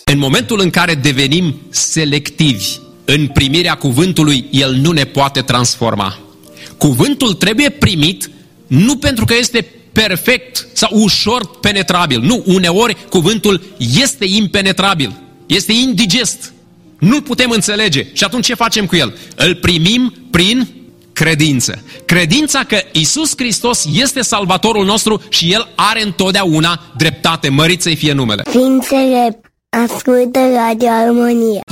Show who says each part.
Speaker 1: În momentul în care devenim selectivi în primirea cuvântului, el nu ne poate transforma. Cuvântul trebuie primit nu pentru că este perfect sau ușor penetrabil. Nu, uneori cuvântul este impenetrabil, este indigest. Nu-l putem înțelege. Și atunci ce facem cu el? Îl primim prin credință. Credința că Iisus Hristos este Salvatorul nostru și El are întotdeauna dreptate. Mărit să-i fie numele.
Speaker 2: Ființele ascultă Radio Armonia.